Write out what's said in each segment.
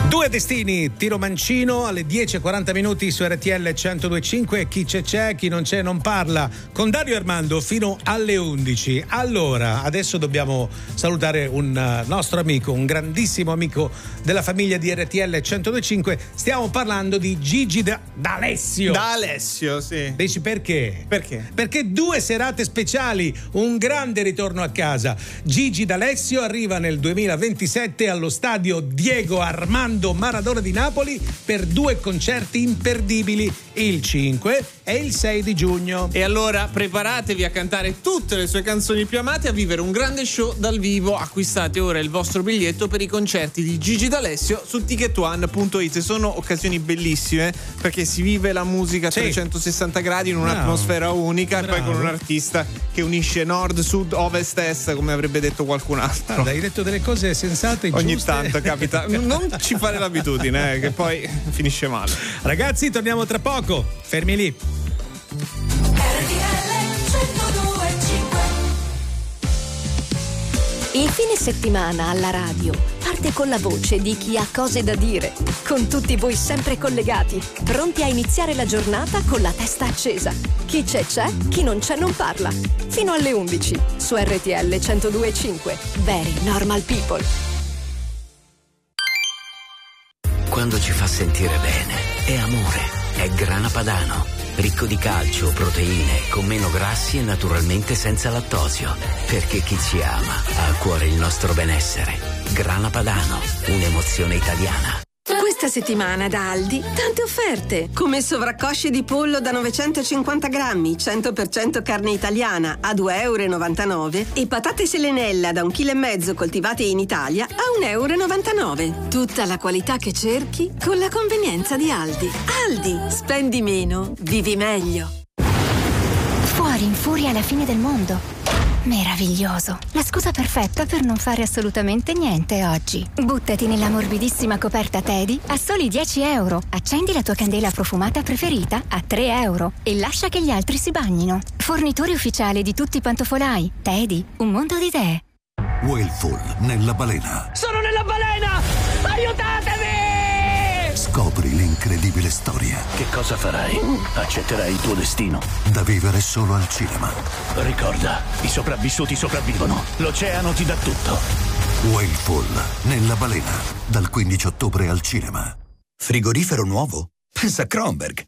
Due destini, tiro mancino alle 10:40 su RTL 102.5. Chi c'è, chi non c'è non parla, con Dario Armando fino alle 11. Allora, adesso dobbiamo salutare un nostro amico, un grandissimo amico della famiglia di RTL 102.5. Stiamo parlando di Gigi D'Alessio. D'Alessio, sì. Dici perché? Perché? Perché 2 serate speciali, un grande ritorno a casa. Gigi D'Alessio arriva nel 2027 allo stadio Diego Armando Maradona di Napoli per 2 concerti imperdibili, il 5 e il 6 di giugno. E allora preparatevi a cantare tutte le sue canzoni più amate, a vivere un grande show dal vivo. Acquistate ora il vostro biglietto per i concerti di Gigi D'Alessio su ticketone.it. Sono occasioni bellissime perché si vive la musica a 360 gradi in un'atmosfera unica. Bravo. E poi con un artista che unisce nord, sud, ovest, est, come avrebbe detto qualcun altro. Hai detto delle cose sensate e Ogni giuste. tanto capita. Non ci fare l'abitudine, che poi finisce male. Ragazzi, torniamo tra poco. Fermi lì. Il fine settimana alla radio parte con la voce di chi ha cose da dire, con tutti voi sempre collegati, pronti a iniziare la giornata con la testa accesa. Chi c'è, chi non c'è non parla. Fino alle 11 su RTL 102.5. Very Normal People. Quando ci fa sentire bene, è amore, è Grana Padano. Ricco di calcio, proteine, con meno grassi e naturalmente senza lattosio. Perché chi ci ama ha a cuore il nostro benessere. Grana Padano, un'emozione italiana. Questa settimana da Aldi tante offerte, come sovraccosce di pollo da 950 grammi, 100% carne italiana a 2,99 € e patate selenella da 1,5 kg coltivate in Italia a 1,99 €. Tutta la qualità che cerchi con la convenienza di Aldi. Aldi, spendi meno, vivi meglio. Fuori in furia alla fine del mondo. Meraviglioso. La scusa perfetta per non fare assolutamente niente oggi. Buttati nella morbidissima coperta Teddy a soli 10 €. Accendi la tua candela profumata preferita a 3 € e lascia che gli altri si bagnino. Fornitore ufficiale di tutti i pantofolai. Teddy, un mondo di idee. Whaleful nella balena. Sono nella balena! Aiutatemi! Scopri l'incredibile storia. Che cosa farai? Accetterai il tuo destino. Da vivere solo al cinema. Ricorda, i sopravvissuti sopravvivono. L'oceano ti dà tutto. Whaleful nella balena. Dal 15 ottobre al cinema. Frigorifero nuovo? Pensa a Kronberg.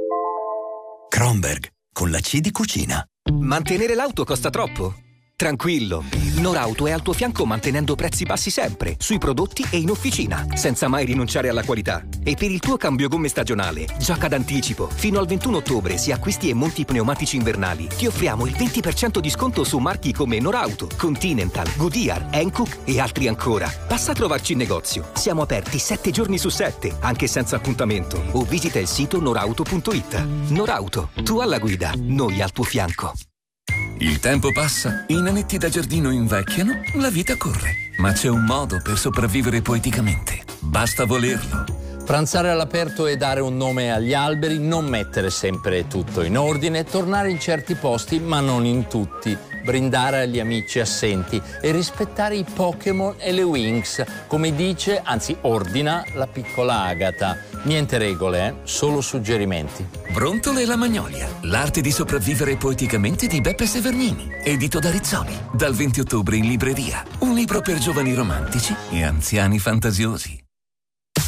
Kronberg, con la C di cucina. Mantenere l'auto costa troppo? Tranquillo, Norauto è al tuo fianco mantenendo prezzi bassi sempre, sui prodotti e in officina, senza mai rinunciare alla qualità. E per il tuo cambio gomme stagionale, gioca d'anticipo. Fino al 21 ottobre, se acquisti e monti pneumatici invernali, ti offriamo il 20% di sconto su marchi come Norauto, Continental, Goodyear, Hankook e altri ancora. Passa a trovarci in negozio. Siamo aperti 7 giorni su 7, anche senza appuntamento. O visita il sito norauto.it. Norauto, tu alla guida, noi al tuo fianco. Il tempo passa, i nanetti da giardino invecchiano, la vita corre. Ma c'è un modo per sopravvivere poeticamente. Basta volerlo. Pranzare all'aperto e dare un nome agli alberi, non mettere sempre tutto in ordine, tornare in certi posti ma non in tutti, brindare agli amici assenti e rispettare i Pokémon e le Winx, come dice, anzi ordina, la piccola Agata. Niente regole, solo suggerimenti. Brontole e la Magnolia, l'arte di sopravvivere poeticamente di Beppe Severnini, edito da Rizzoli, dal 20 ottobre in libreria. Un libro per giovani romantici e anziani fantasiosi.